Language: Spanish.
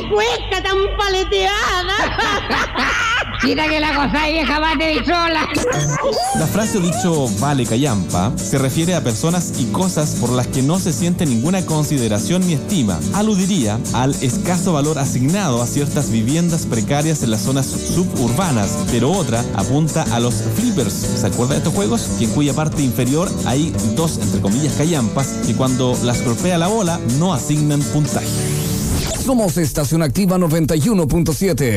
cueca tan paleteada! Mira que la cosa vieja bate sola. La frase o dicho vale callampa se refiere a personas y cosas por las que no se siente ninguna consideración ni estima. Aludiría al escaso valor asignado a ciertas viviendas precarias en las zonas suburbanas, pero otra apunta a los flippers. ¿Se acuerda de estos juegos? Que en cuya parte inferior hay dos, entre comillas, callampas que cuando las golpea la bola no asignan puntaje. Somos Estación Activa 91.7.